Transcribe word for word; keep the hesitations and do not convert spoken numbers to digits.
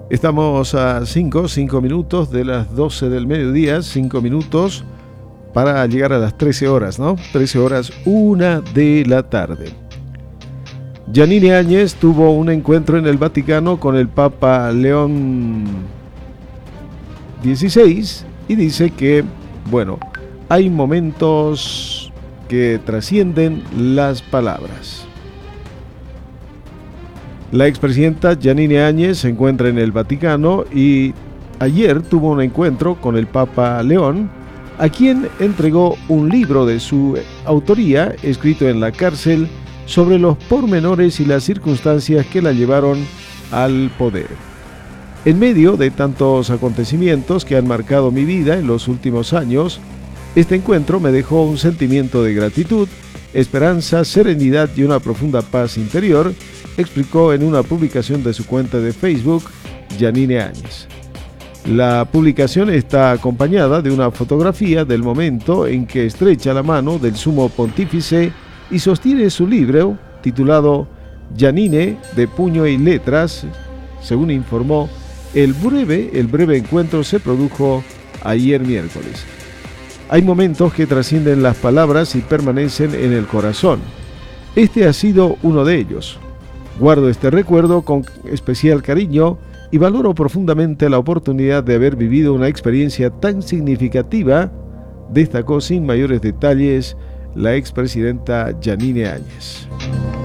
Estamos a cinco, cinco minutos de las doce del mediodía, cinco minutos para llegar a las trece horas, ¿no? trece horas, una de la tarde. Yanine Áñez tuvo un encuentro en el Vaticano con el Papa León dieciséis y dice que, bueno, hay momentos que trascienden las palabras. La expresidenta Yanine Áñez se encuentra en el Vaticano y ayer tuvo un encuentro con el Papa León, a quien entregó un libro de su autoría, escrito en la cárcel, sobre los pormenores y las circunstancias que la llevaron al poder. En medio de tantos acontecimientos que han marcado mi vida en los últimos años, este encuentro me dejó un sentimiento de gratitud, esperanza, serenidad y una profunda paz interior, explicó en una publicación de su cuenta de Facebook, Yanine Áñez. La publicación está acompañada de una fotografía del momento en que estrecha la mano del sumo pontífice y sostiene su libro titulado Yanine, de puño y letras. Según informó, el breve, el breve encuentro se produjo ayer miércoles. Hay momentos que trascienden las palabras y permanecen en el corazón. Este ha sido uno de ellos. Guardo este recuerdo con especial cariño y valoro profundamente la oportunidad de haber vivido una experiencia tan significativa, destacó sin mayores detalles la expresidenta Yanine Áñez.